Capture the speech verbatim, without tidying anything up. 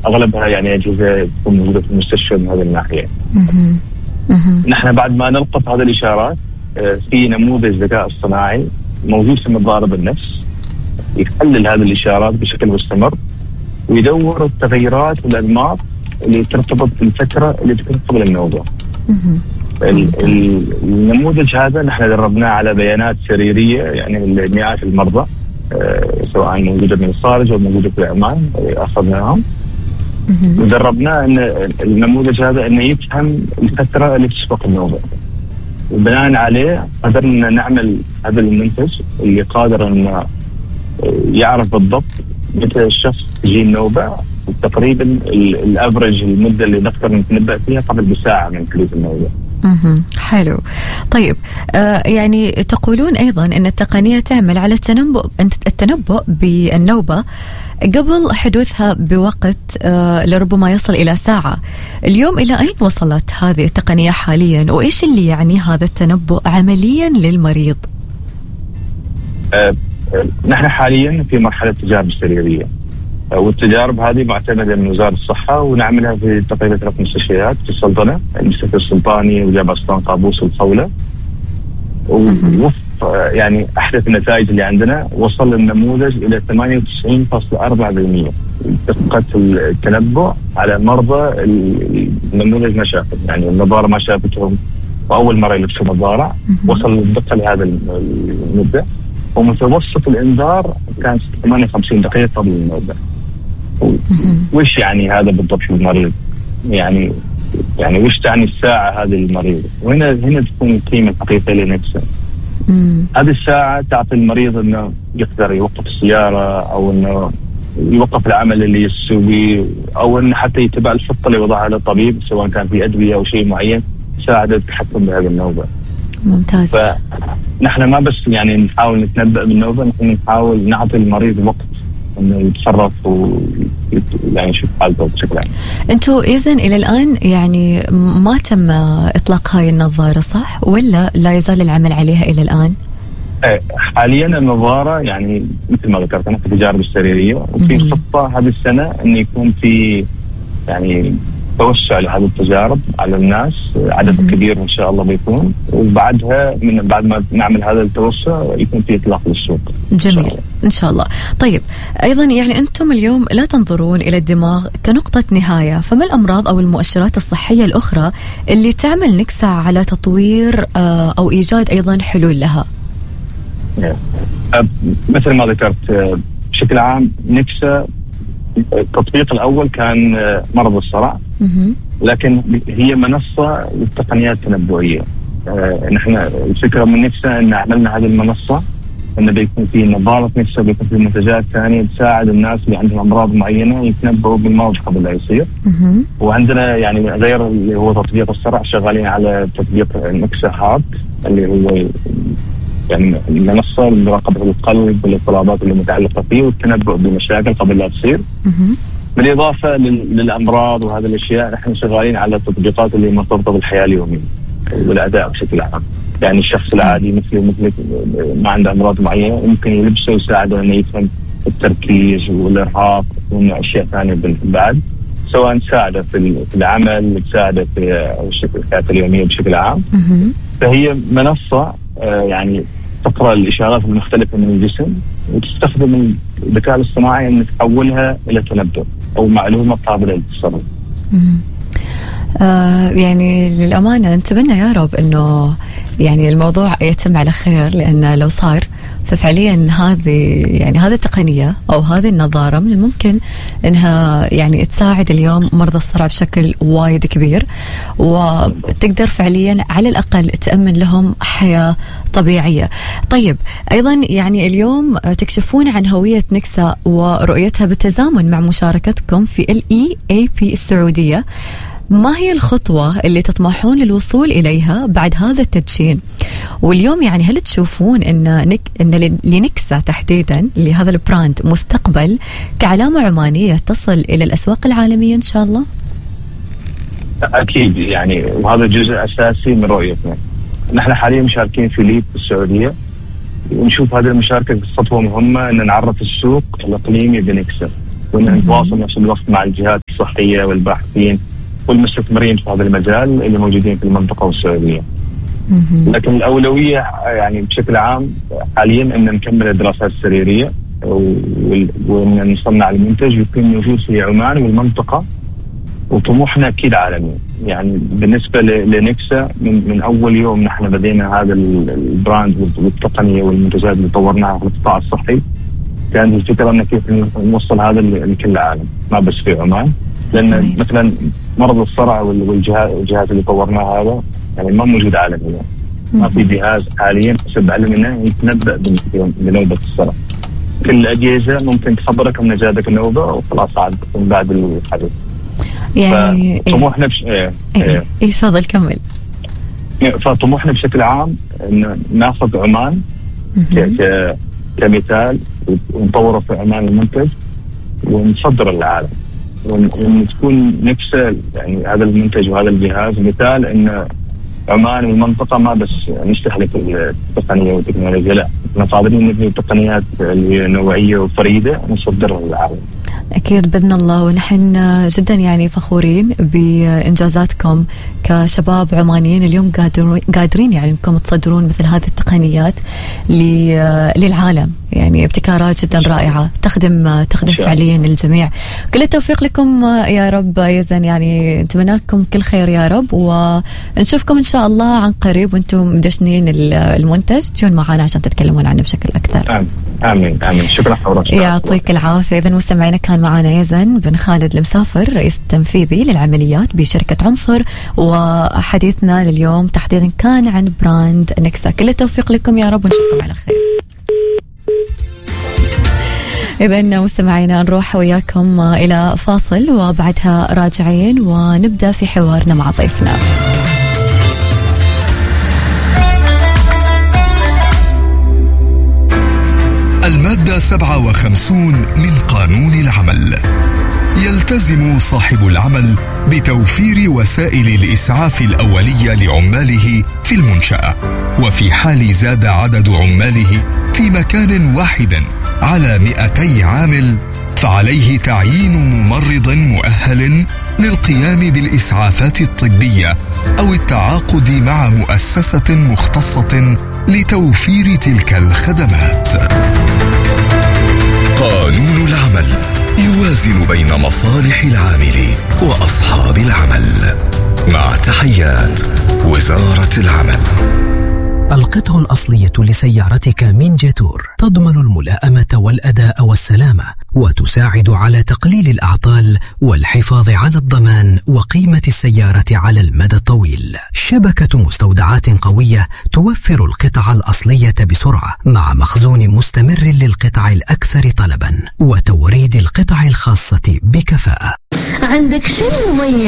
أغلبها يعني أجهزة تكون موجودة في المستشفى من هذه الناحية. نحن بعد ما نلقط هذه الإشارات في نموذج ذكاء اصطناعي موجود في مضارب النفس يحلل هذه الإشارات بشكل مستمر ويدور التغيرات والأنماط اللي ترتبط بالفترة اللي تكون قبل النوبة. النموذج هذا نحن دربناه على بيانات سريرية يعني مئات المرضى سواء موجودة من الخارج أو موجودة في عمان أخذناهم ودربناه أن النموذج هذا أنه يفهم الفترة اللي تسبق النوبة وبناء عليه قدرنا نعمل هذا المنتج اللي قادر أن يعرف بالضبط متى الشخص تجي النوبة تقريبا الأفرج المدة اللي نقدر نتنبأ فيها قبل بساعة من حدوث النوبة. حلو. طيب آه يعني تقولون أيضا أن التقنية تعمل على التنبؤ التنبؤ بالنوبة قبل حدوثها بوقت آه لربما يصل إلى ساعة. اليوم إلى أين وصلت هذه التقنية حاليا وإيش اللي يعني هذا التنبؤ عمليا للمريض؟ آه نحن حاليا في مرحلة تجارب سريرية والتجارب هذه معتمدة من وزارة الصحة ونعملها في تقريبا ثلاث مستشفيات في السلطنة المستشفى السلطاني وجامعة سلطان قابوس والخولة. ووفق يعني أحدث النتائج اللي عندنا وصل النموذج إلى ثمانية وتسعين فاصلة أربعة بالمئة دقة التنبؤ على مرضى النموذج ما شافت يعني النظارة ما شافتهم وأول مرة يلبسوا نظارة وصل الدقة لهذا المدة ومتوسط الإنذار كان ثمانية وخمسين دقيقة قبل النوبة. وش يعني هذا بالضبط للمريض؟ يعني يعني وش تعني الساعة هذه للمريض؟ وهنا هنا تكون القيمة الحقيقية لنفسه. هذه الساعة تعطي المريض إنه يقدر يوقف السيارة أو إنه يوقف العمل اللي يسويه أو إنه حتى يتبع الخطة اللي وضعها للطبيب سواء كان في أدوية أو شيء معين ساعده التحكم بهذه النوبة. ممتاز. فنحن ما بس يعني نحاول نتنبأ بالنوبة نحن نحاول نعطي المريض وقت إنه يتصرف ويعني يشوف حالته بشكل عام. أنتوا إذن إلى الآن يعني ما تم إطلاق هاي النظارة صح ولا لا يزال العمل عليها إلى الآن؟ حاليا النظارة يعني مثل ما ذكرت أنا في التجارب السريرية وفي خطة هذه السنة إن يكون في يعني توسع لهذه التجارب على الناس عدد مم. كبير إن شاء الله بيكون وبعدها من بعد ما نعمل هذا التوسع يكون في إطلاق للسوق. جميل إن شاء الله. طيب أيضا يعني أنتم اليوم لا تنظرون إلى الدماغ كنقطة نهاية فما الأمراض أو المؤشرات الصحية الأخرى اللي تعمل نكسة على تطوير أو إيجاد أيضا حلول لها؟ مثل ما ذكرت بشكل عام نكسة التطبيق الأول كان مرض الصرع لكن هي منصة للتقنيات التنبؤية. آه نحن الفكرة من نفسها أن عملنا هذه المنصة أن بيكون في نظارة نفسها بيكون في منتجات ثانية تساعد الناس اللي عندهم أمراض معينة يتنبؤوا بالمرض قبل لا يصير. وعندنا يعني غير اللي هو تطبيق الصرع شغالين على تطبيق نكسة هارت اللي هو يعني منصة لمراقبة القلب والاضطرابات اللي متعلقة فيه والتنبؤ بمشاكل قبل لا تصير. بالإضافة للأمراض وهذه الأشياء نحن شغالين على التطبيقات اللي مرتبطة بالحياة اليومية والأداء بشكل عام. يعني الشخص العادي مثل مثلك ما عنده أمراض معينة ممكن يلبسه ويساعده أنه يفهم التركيز والإرهاق وأشياء ثانية بعد سواء تساعده في العمل تساعده في الحياة اليومية بشكل عام. فهي منصة يعني تقرأ الإشارات المختلفة من الجسم وتستخدم الذكاء الاصطناعي أن تحولها إلى تنبؤ أو معلومة قابلة للتصرف. آه يعني للأمانة نتمنى يا رب أنه يعني الموضوع يتم على خير لأن لو صار ففعليا هذه يعني هذه التقنية أو هذه النظارة من الممكن أنها يعني تساعد اليوم مرضى الصرع بشكل وايد كبير وتقدر فعليا على الأقل تأمن لهم حياة طبيعية. طيب أيضا يعني اليوم تكشفون عن هوية نكسة ورؤيتها بالتزامن مع مشاركتكم في ال إي إيه بي السعودية. ما هي الخطوة اللي تطمحون للوصول إليها بعد هذا التدشين؟ واليوم يعني هل تشوفون إن نك إن لنكسة تحديدا لهذا البراند مستقبل كعلامة عمانية تصل إلى الأسواق العالمية إن شاء الله؟ أكيد يعني وهذا جزء أساسي من رؤيتنا. نحن حاليا مشاركين في ليد في السعودية ونشوف هذه المشاركة خطوة مهمة أن نعرف السوق الإقليمي بنكسة ونتواصل نفس الوقت مع الجهات الصحية والباحثين والمستثمرين في هذا المجال اللي موجودين في المنطقة والسعودية. لكن الأولوية يعني بشكل عام حاليا أن نكمل الدراسات السريرية وأن نصنع المنتج ويكون موجود في عمان والمنطقة، وطموحنا أكيد عالمي. يعني بالنسبة لنكسا من, من أول يوم نحن بدينا هذا البراند والتقنية والمنتجات اللي طورناها في القطاع الصحي، كانت الفكرة أن كيف نوصل هذا لكل العالم ما بس في عمان، لأن مثلا مرض الصرع والجهاز اللي طورناه هذا يعني ما موجود عالميا، ما في جهاز حاليا حسب علمنا يتنبأ بنوبة الصرع. كل الأجهزة ممكن تخبرك أن جاتك النوبة وخلاص عاد من بعد الحدث. يعني طموحنا بش... ايه ايه ايه تفضل كمل. فطموحنا بشكل عام ان ناخذ عمان ك... ك... كمثال ونطوره في عمان المنتج ونصدر للعالم، وان تكون نفس يعني هذا المنتج وهذا الجهاز مثال ان عمان والمنطقة ما بس نستهلك التقنية والتكنولوجيا، لا احنا قادرين نبني تقنيات اللي هي نوعية وفريدة ونصدرها للعالم. أكيد بإذن الله، ونحن جدا يعني فخورين بإنجازاتكم كشباب عمانيين اليوم قادرين يعني أنكم تصدرون مثل هذه التقنيات للعالم، يعني ابتكارات جدا رائعة تخدم تخدم فعليا الجميع. كل التوفيق لكم يا رب يزن، يعني نتمنى لكم كل خير يا رب، ونشوفكم إن شاء الله عن قريب وأنتم مدشنين المنتج تجون معنا عشان تتكلمون عنه بشكل أكثر. آمين آمين. شكرا حضرتك. يعطيك العافية. إذن مستمعينا كان معنا يزن بن خالد المسافر، رئيس التنفيذي للعمليات بشركة عنصر، وحديثنا لليوم تحديدا كان عن براند نكسا. كل التوفيق لكم يا رب ونشوفكم على خير. إذن مستمعينا نروح وياكم إلى فاصل وبعدها راجعين ونبدأ في حوارنا مع ضيفنا. المادة سبعة وخمسون من قانون العمل يلتزم صاحب العمل بتوفير وسائل الإسعاف الأولية لعماله في المنشأة، وفي حال زاد عدد عماله في مكان واحد على مئتي عامل فعليه تعيين ممرض مؤهل للقيام بالإسعافات الطبية أو التعاقد مع مؤسسة مختصة لتوفير تلك الخدمات. قانون العمل يوازن بين مصالح العامل وأصحاب العمل. مع تحيات وزارة العمل. القطع الأصلية لسيارتك من جيتور تضمن الملائمة والأداء والسلامة، وتساعد على تقليل الأعطال والحفاظ على الضمان وقيمة السيارة على المدى الطويل. شبكة مستودعات قوية توفر القطع الأصلية بسرعة مع مخزون مستمر للقطع الأكثر طلبا وتوريد القطع الخاصة بكفاءة. عندك شيء مميز